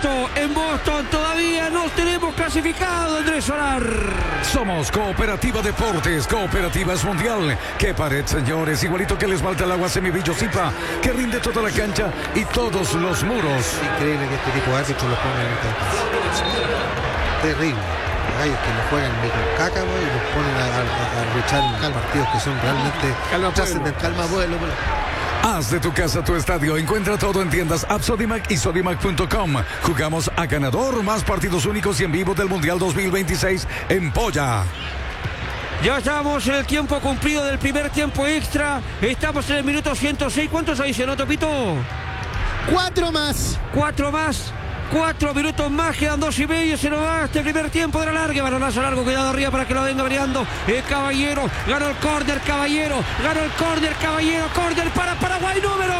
esto en Boston. Todavía no tenemos clasificado, Andrés Solar. Somos Cooperativa Deportes. Cooperativa es mundial. Qué pared, señores. Igualito que les falta el agua Semibillo Zipa, que rinde toda la cancha y todos los muros. Increíble que este tipo de árbitros lo pongan en esta instancia. Terrible. Hay gallos que lo juegan con caca, y los ponen a luchar partidos que son realmente trascendentales. Calma pueblo. Haz de tu casa tu estadio. Encuentra todo en tiendas App Sodimac y Sodimac.com. Jugamos a ganador, más partidos únicos y en vivo del Mundial 2026 en Polla. Ya estamos en el tiempo cumplido del primer tiempo extra. Estamos en el minuto 106. ¿Cuántos adicionó, Topito? 4 más. 4 más. 4 minutos más, quedan 2 y medio. Se nos va este primer tiempo de la larga. Balonazo largo, cuidado arriba para que lo venga variando. Caballero, ganó el córner, Caballero. Ganó el córner, Caballero. Córner para Paraguay, número.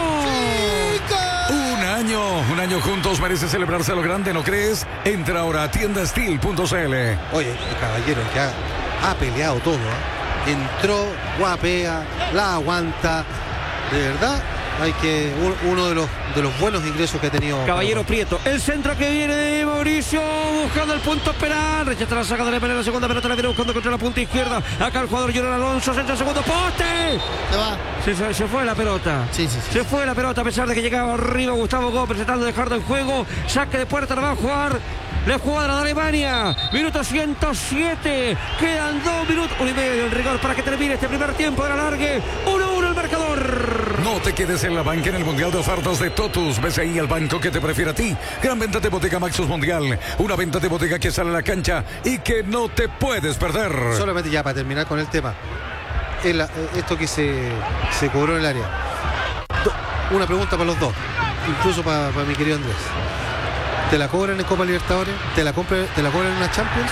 Un año juntos merece celebrarse a lo grande, ¿no crees? Entra ahora a tiendasteel.cl. Oye, el Caballero que ha peleado todo, ¿eh? Entró, guapea, la aguanta. De verdad. Hay que uno de los buenos ingresos que ha tenido Caballero Prieto. El centro que viene de Mauricio buscando el punto penal. Rechaza la saca de la segunda pelota, la viene buscando contra la punta izquierda. Acá el jugador Jordan Alonso, centro segundo poste. Se va. Se fue la pelota. Sí. Se fue la pelota a pesar de que llegaba arriba Gustavo Gómez tratando de dejarlo en juego. Saque de puerta, lo va a jugar la escuadra de Alemania. Minuto 107. Quedan 2 minutos, 1 y medio en rigor para que termine este primer tiempo de la largue. 1-1 el marcador. No te quedes en la banca en el Mundial de Ofertas de Totus. Ves ahí al banco que te prefiere a ti. Gran venta de Bodega Maxus Mundial. Una venta de bodega que sale a la cancha y que no te puedes perder. Solamente ya para terminar con el tema. Esto que se cobró en el área. Una pregunta para los dos. Incluso para mi querido Andrés. ¿Te la cobran en Copa Libertadores? ¿Te la cobran en una Champions?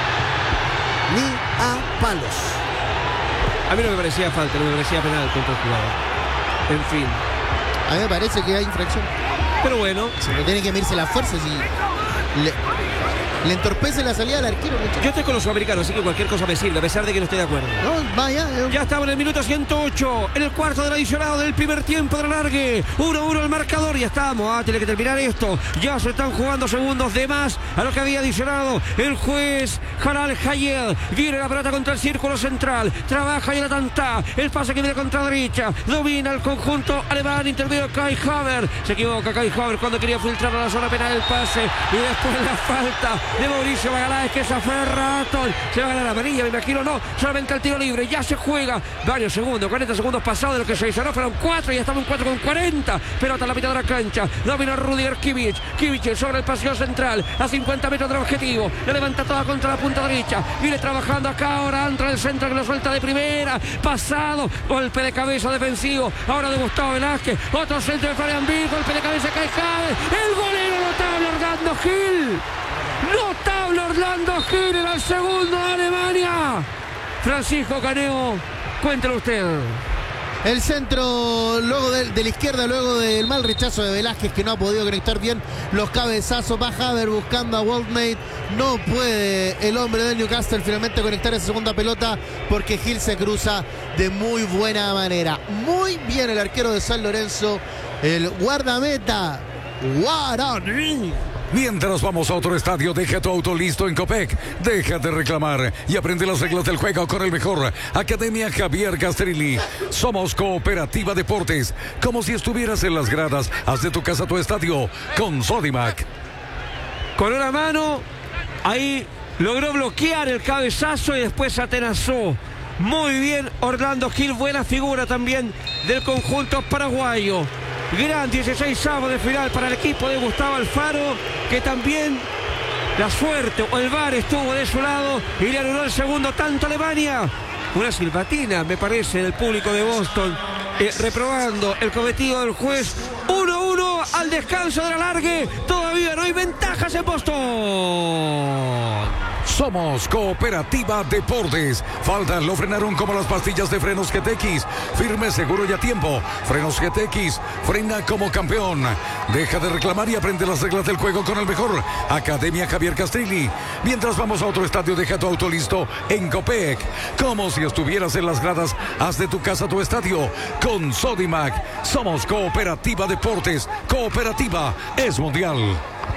Ni a palos. A mí no me parecía falta, no me parecía penal contra el jugador. En fin. A mí me parece que hay infracción. Pero bueno. Pero tiene que medirse las fuerzas y le entorpece la salida del arquero. Yo estoy con los sudamericanos, así que cualquier cosa me sirve, a pesar de que no estoy de acuerdo. No, vaya. Ya estamos en el minuto 108, en el cuarto del adicionado del primer tiempo de la largue. 1-1 el marcador, ya estamos. Tiene que terminar esto. Ya se están jugando segundos de más a lo que había adicionado el juez Harald Hayel. Viene la pelota contra el círculo central. Trabaja y la tanta. El pase que viene contra derecha. Domina el conjunto alemán. Intermedio Kai Havertz. Se equivoca Kai Havertz cuando quería filtrar a la zona penal el pase. Y después la falta de Mauricio Magaláes, que se aferra. Se va a ganar la amarilla, me imagino. No, solamente el tiro libre. Ya se juega varios segundos, 40 segundos pasados de lo que se hizo. No, fueron 4 y ya estamos en 4 con 40. Pelota a la mitad de la cancha. Domina Rudiger Kimmich. Kimmich sobre el pasillo central. A 50 metros del objetivo. Le levanta toda contra la punta derecha. Viene trabajando acá ahora. Entra el centro que lo suelta de primera. Pasado. Golpe de cabeza defensivo. Ahora de Gustavo Velázquez. Otro centro de Fabián Bill. Golpe de cabeza cae Havertz. El golero notable Orlando Gil. Notable Orlando Gil en el segundo de Alemania. Francisco Caneo, cuéntelo usted. El centro luego de la izquierda, luego del mal rechazo de Velázquez, que no ha podido conectar bien los cabezazos. Va Havertz buscando a Wolfmate. No puede el hombre del Newcastle finalmente conectar esa segunda pelota porque Gil se cruza de muy buena manera. Muy bien el arquero de San Lorenzo, el guardameta Guaraní. Mientras vamos a otro estadio, deja tu auto listo en Copec. Deja de reclamar y aprende las reglas del juego con el mejor. Academia Javier Castrilli. Somos Cooperativa Deportes. Como si estuvieras en las gradas. Haz de tu casa tu estadio con Sodimac. Con una mano, ahí logró bloquear el cabezazo y después atenazó. Muy bien Orlando Gil, buena figura también del conjunto paraguayo. Gran 16avo de final para el equipo de Gustavo Alfaro, que también la suerte o el VAR estuvo de su lado y le anuló el segundo tanto a Alemania. Una silbatina, me parece, del público de Boston, reprobando el cometido del juez. 1-1 al descanso de la largue. Todavía no hay ventajas en Boston. Somos Cooperativa Deportes. Falta, lo frenaron como las pastillas de frenos GTX. Firme, seguro y a tiempo. Frenos GTX, frena como campeón. Deja de reclamar y aprende las reglas del juego con el mejor. Academia Javier Castrilli. Mientras vamos a otro estadio, deja tu auto listo en Copec. Como si estuvieras en las gradas, haz de tu casa tu estadio con Sodimac. Somos Cooperativa Deportes. Cooperativa es mundial.